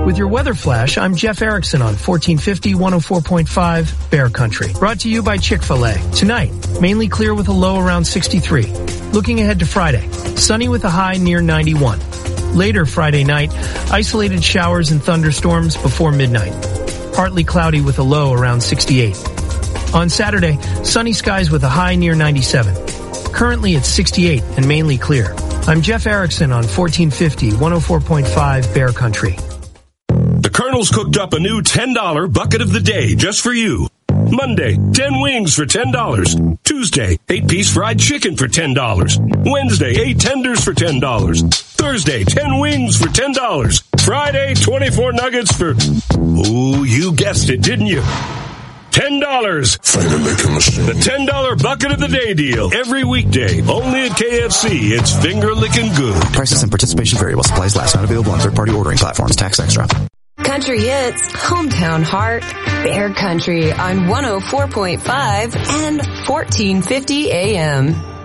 With your weather flash, I'm Jeff Erickson on 1450 104.5 Bear Country. Brought to you by Chick-fil-A. Tonight, mainly clear with a low around 63. Looking ahead to Friday, sunny with a high near 91. Later Friday night, isolated showers and thunderstorms before midnight. Partly cloudy with a low around 68. On Saturday, sunny skies with a high near 97. Currently it's 68 and mainly clear. I'm Jeff Erickson on 1450 104.5 Bear Country. The Colonel's cooked up a new $10 bucket of the day just for you. Monday, 10 wings for $10. Tuesday, 8-piece fried chicken for $10. Wednesday, 8 tenders for $10. Thursday, 10 wings for $10. Friday, 24 nuggets for, ooh, you guessed it, didn't you? $10. Finger licking machine. The $10 bucket of the day deal. Every weekday, only at KFC. It's finger licking good. Prices and participation variable. Supplies last. Not available on third-party ordering platforms. Tax extra. Country Hits, Hometown Heart, Bear Country on 104.5 and 1450 AM.